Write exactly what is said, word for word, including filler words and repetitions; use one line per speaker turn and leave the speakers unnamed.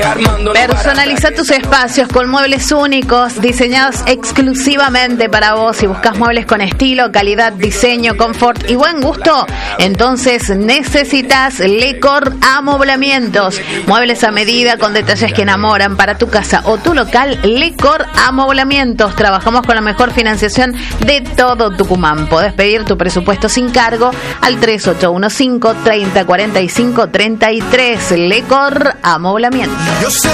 Personaliza tus espacios con muebles únicos, diseñados exclusivamente para vos. Si buscas muebles con estilo, calidad, diseño, confort y buen gusto, entonces necesitas Lecor Amoblamientos. Muebles a medida con detalles que enamoran para tu casa o tu local. Lecor Amoblamientos. Trabajamos con la mejor financiación de todo Tucumán. Podés pedir tu presupuesto sin cargo al tres ocho uno cinco, treinta, cuarenta y cinco, treinta y tres. Lecor Amoblamientos.
Yo sé